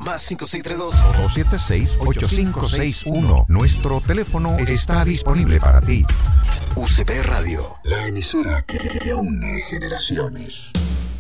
Más 5632 276-8561. Nuestro teléfono está disponible para ti. UCP Radio, la emisora que une generaciones.